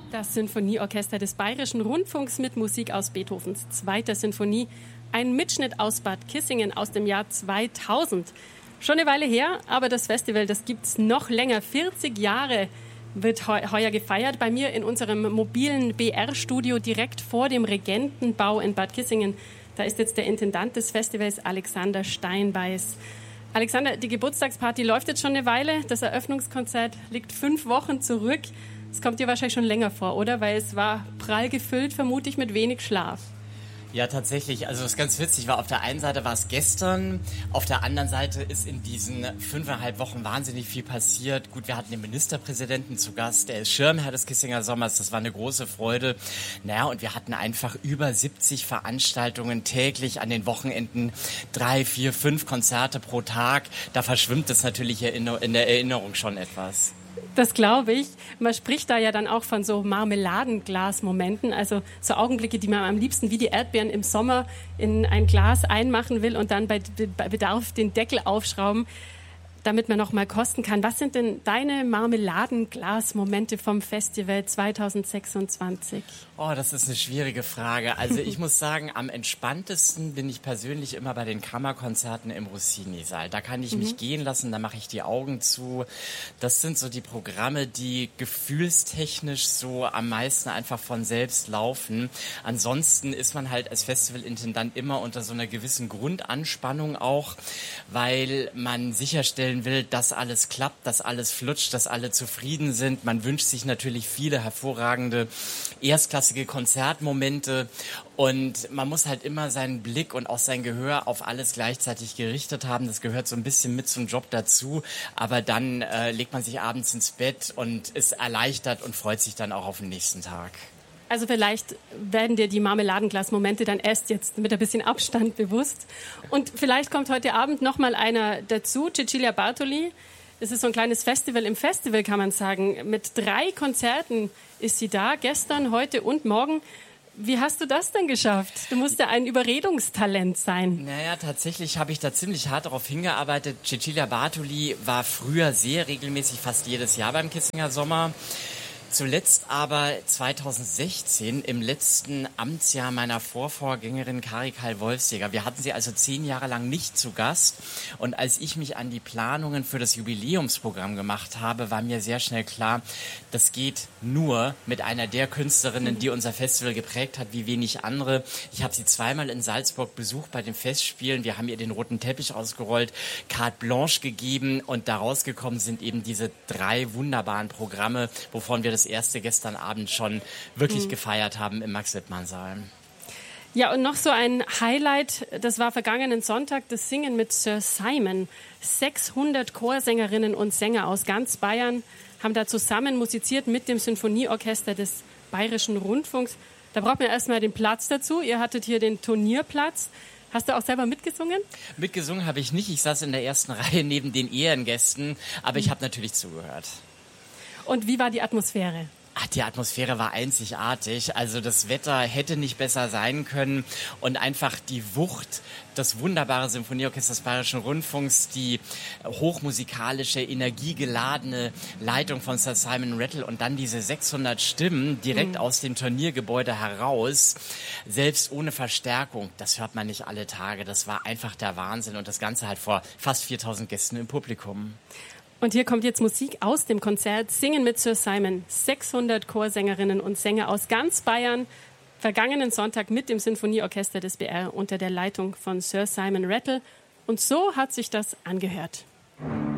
Das Sinfonieorchester des Bayerischen Rundfunks mit Musik aus Beethovens 2. Sinfonie. Ein Mitschnitt aus Bad Kissingen aus dem Jahr 2000. Schon eine Weile her, aber das Festival, das gibt's noch länger. 40 Jahre wird heuer gefeiert. Bei mir in unserem mobilen BR-Studio direkt vor dem Regentenbau in Bad Kissingen. Da ist jetzt der Intendant des Festivals, Alexander Steinbeiß. Alexander, die Geburtstagsparty läuft jetzt schon eine Weile. Das Eröffnungskonzert liegt 5 Wochen zurück. Das kommt dir wahrscheinlich schon länger vor, oder? Weil es war prall gefüllt, vermute ich, mit wenig Schlaf. Ja, tatsächlich. Also was ganz witzig war, auf der einen Seite war es gestern, auf der anderen Seite ist in diesen 5,5 Wochen wahnsinnig viel passiert. Gut, wir hatten den Ministerpräsidenten zu Gast, der ist Schirmherr des Kissinger Sommers, das war eine große Freude. Naja, und wir hatten einfach über 70 Veranstaltungen täglich an den Wochenenden, 3, 4, 5 Konzerte pro Tag. Da verschwimmt es natürlich in der Erinnerung schon etwas. Das glaube ich. Man spricht da ja dann auch von so Marmeladenglas-Momenten, also so Augenblicke, die man am liebsten wie die Erdbeeren im Sommer in ein Glas einmachen will und dann bei Bedarf den Deckel aufschrauben, damit man noch mal kosten kann. Was sind denn deine Marmeladenglas-Momente vom Festival 2026? Oh, das ist eine schwierige Frage. Also ich muss sagen, am entspanntesten bin ich persönlich immer bei den Kammerkonzerten im Rossini-Saal. Da kann ich mich gehen lassen, da mache ich die Augen zu. Das sind so die Programme, die gefühlstechnisch so am meisten einfach von selbst laufen. Ansonsten ist man halt als Festivalintendant immer unter so einer gewissen Grundanspannung auch, weil man sicherstellen will, dass alles klappt, dass alles flutscht, dass alle zufrieden sind. Man wünscht sich natürlich viele hervorragende, erstklassige Konzertmomente und man muss halt immer seinen Blick und auch sein Gehör auf alles gleichzeitig gerichtet haben. Das gehört so ein bisschen mit zum Job dazu, aber dann legt man sich abends ins Bett und ist erleichtert und freut sich dann auch auf den nächsten Tag. Also vielleicht werden dir die Marmeladenglas-Momente dann erst jetzt mit ein bisschen Abstand bewusst. Und vielleicht kommt heute Abend noch mal einer dazu, Cecilia Bartoli. Es ist so ein kleines Festival im Festival, kann man sagen. Mit 3 Konzerten ist sie da, gestern, heute und morgen. Wie hast du das denn geschafft? Du musst ja ein Überredungstalent sein. Naja, tatsächlich habe ich da ziemlich hart darauf hingearbeitet. Cecilia Bartoli war früher sehr regelmäßig, fast jedes Jahr beim Kissinger Sommer. Zuletzt aber 2016 im letzten Amtsjahr meiner Vorvorgängerin Karikal Wolfsjäger. Wir hatten sie also 10 Jahre lang nicht zu Gast. Und als ich mich an die Planungen für das Jubiläumsprogramm gemacht habe, war mir sehr schnell klar, das geht nur mit einer der Künstlerinnen, die unser Festival geprägt hat, wie wenig andere. Ich habe sie 2-mal in Salzburg besucht bei den Festspielen. Wir haben ihr den roten Teppich ausgerollt, Carte Blanche gegeben und daraus gekommen sind eben diese 3 wunderbaren Programme, wovon wir das erste gestern Abend schon wirklich gefeiert haben im Max-Wittmann-Saal. Ja, und noch so ein Highlight, das war vergangenen Sonntag, das Singen mit Sir Simon. 600 Chorsängerinnen und Sänger aus ganz Bayern haben da zusammen musiziert mit dem Sinfonieorchester des Bayerischen Rundfunks. Da braucht man erstmal den Platz dazu. Ihr hattet hier den Turnierplatz. Hast du auch selber mitgesungen? Mitgesungen habe ich nicht. Ich saß in der ersten Reihe neben den Ehrengästen, aber ich habe natürlich zugehört. Und wie war die Atmosphäre? Ach, die Atmosphäre war einzigartig. Also das Wetter hätte nicht besser sein können. Und einfach die Wucht, das wunderbare Symphonieorchester des Bayerischen Rundfunks, die hochmusikalische, energiegeladene Leitung von Sir Simon Rattle und dann diese 600 Stimmen direkt aus dem Turniergebäude heraus, selbst ohne Verstärkung. Das hört man nicht alle Tage. Das war einfach der Wahnsinn. Und das Ganze halt vor fast 4000 Gästen im Publikum. Und hier kommt jetzt Musik aus dem Konzert Singen mit Sir Simon. 600 Chorsängerinnen und Sänger aus ganz Bayern. Vergangenen Sonntag mit dem Sinfonieorchester des BR unter der Leitung von Sir Simon Rattle. Und so hat sich das angehört.